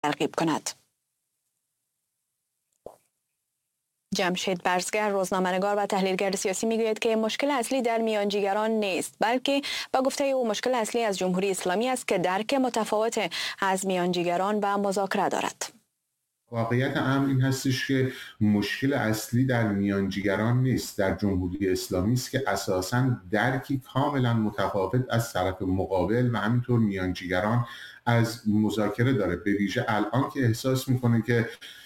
ترغیب کند. جمشید برزگر روزنامه‌نگار و تحلیلگر سیاسی میگوید که مشکل اصلی در میانجیگران نیست، بلکه با گفته او مشکل اصلی از جمهوری اسلامی است که درک متفاوت از میانجیگران و مذاکره دارد. واقعیت امر این هستش که مشکل اصلی در میانجیگران نیست، در جمهوری اسلامی است که اساساً درکی کاملا متفاوت از طرف مقابل و همینطور میانجیگران از مذاکره داره. به ویژه الان که احساس میکنه که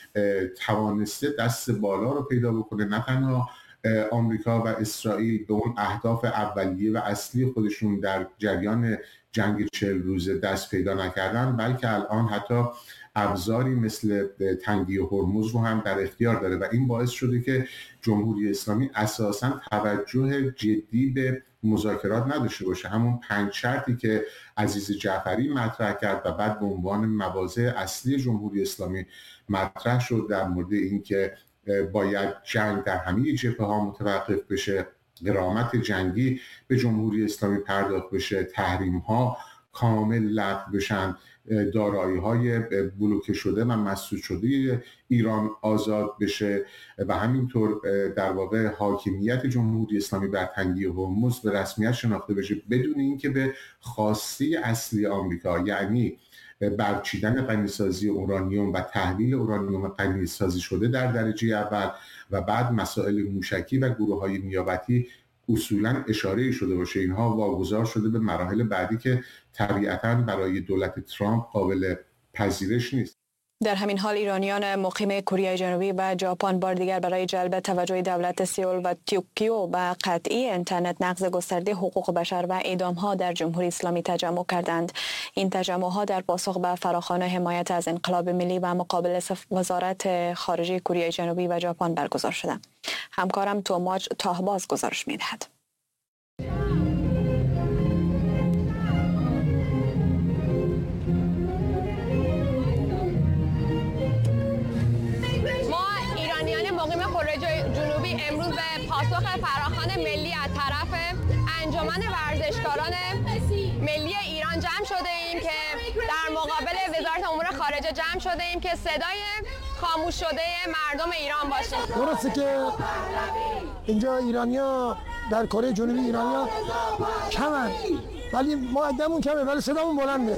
توانسته دست بالا رو پیدا بکنه، نه تنها آمریکا و اسرائیل به اون اهداف اولیه و اصلی خودشون در جریان جنگ 40 روزه دست پیدا نکردن، بلکه الان حتی ابزاری مثل تنگی هرمز رو هم در اختیار داره و این باعث شده که جمهوری اسلامی اساساً توجه جدی به مذاکرات نداشته باشه. همون 5 شرطی که عزیز جعفری مطرح کرد و بعد به عنوان مواضع اصلی جمهوری اسلامی مطرح شد در مورد اینکه باید جنگ در همه جبهه‌ها متوقف بشه، غرامت جنگی به جمهوری اسلامی پرداخت بشه، تحریم‌ها کامل لغو بشن، دارایی‌های بلوکه شده و مسدود شده ایران آزاد بشه و همینطور در واقع حاکمیت جمهوری اسلامی بر تنگی هرمز به رسمیت شناخته بشه، بدون اینکه به خواسته اصلی آمریکا، یعنی برچیدن غنیسازی اورانیوم و تحلیل اورانیوم غنیسازی شده در درجه اول و بعد مسائل موشکی و گروه‌های نیابتی اصولاً اشاره شده باشه. اینها واگذار شده به مراحل بعدی که طبیعتاً برای دولت ترامپ قابل پذیرش نیست. در همین حال ایرانیان مقیم کره جنوبی و ژاپن بار دیگر برای جلب توجه دولت سئول و توکیو به قطعی اینترنت، نقض گسترده حقوق بشر و اعدام‌ها در جمهوری اسلامی تجمع کردند. این تجمع‌ها در پاسخ به فراخوان حمایت از انقلاب ملی و مقابل وزارت خارجه کره جنوبی و ژاپن برگزار شدند. همکارم توماج تاهباز گزارش می‌دهد. امروز به پاسخ فراخوان ملی از طرف انجمن ورزشکاران ملی ایران جمع شده ایم که در مقابل وزارت امور خارجه جمع شده ایم که صدای خاموش شده مردم ایران باشیم. درسته که اینجا ایرانیا در کره جنوبی ایرانیا کمن، ولی ما عدمون کمه ولی صدامون بلنده.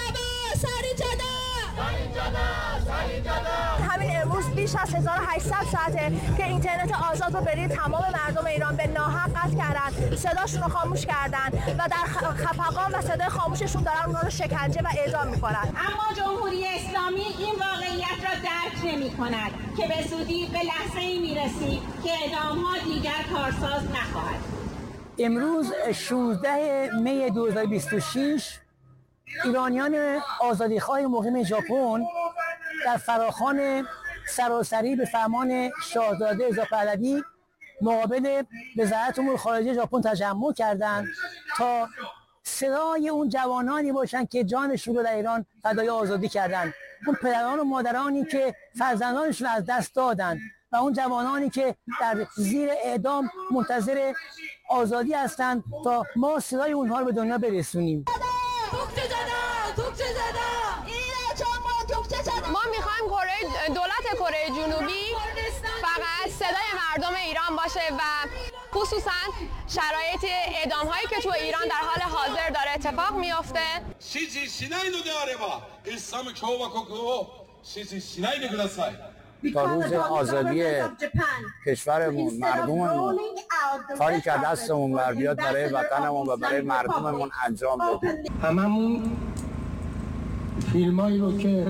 همین امروز بیش از 1800 ساعته که اینترنت آزاد رو برای تمام مردم ایران به ناحق قطع کردن، صداشون رو خاموش کردن و در خفقان و صدای خاموششون دارن اونها رو شکنجه و اعدام میکنن. اما جمهوری اسلامی این واقعیت را درک نمی کند که به زودی به لحظه‌ای میرسید که اعدام‌ها دیگر کارساز نخواهد. امروز 16 می 2026 ایرانیان آزادیخواه مقیم ژاپن در فراخوان سراسری به فرمان شاهزاده رضا پهلوی مقابل وزارت امور خارجه ژاپن تجمع کردند تا صدای اون جوانانی باشند که جانشون رو در ایران فدای آزادی کردند، اون پدران و مادرانی که فرزندانشون از دست دادند و اون جوانانی که در زیر اعدام منتظر آزادی هستند تا ما صدای اونها رو به دنیا برسونیم. ما میخوایم دولت کره جنوبی فقط صدای مردم ایران باشه و خصوصا شرایط اعدام هایی که تو ایران در حال حاضر داره اتفاق میفته. تا روز آزادی کشورمون، مردممون، کاری که دستمون بر بیاد برای وطنمون و برای مردممون انجام بدیم. هممون فیلمایی رو که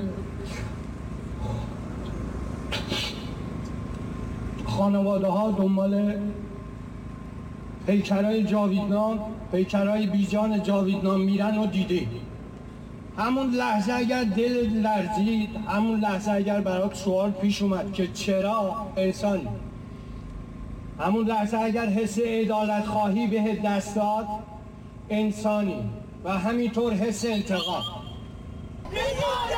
خانواده ها دنبال پیکرهای جاویدنام، پیکرهای بیجان جاویدنام میرن و دیدی. همون لحظه اگر دل لرزید، همون لحظه اگر برات سوال پیش اومد که چرا انسانی، همون لحظه اگر حس عدالت خواهی به دست داد انسانی و همینطور حس انتقام.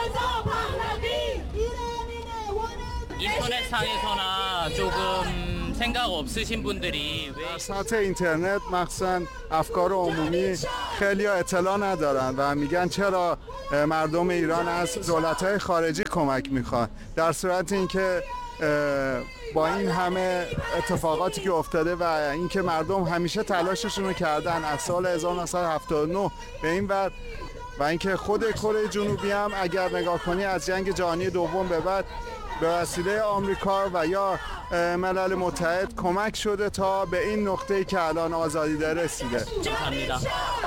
인터넷상에서나 조금 생각 없으신 분들이 در سطح اینترنت مخصوصا افکار عمومی خیلی اطلاع ندارن و میگن چرا مردم ایران از دولت‌های خارجی کمک میخوان، در صورت اینکه با این همه اتفاقاتی که افتاده و اینکه مردم همیشه تلاششون رو کردن از سال 1979 به این ور و اینکه خود کره جنوبی هم اگر نگاه کنی از جنگ جهانی دوم به بعد به وسیله آمریکا و یا ملل متحد کمک شده تا به این نقطه‌ای که الان آزادی داره رسیده.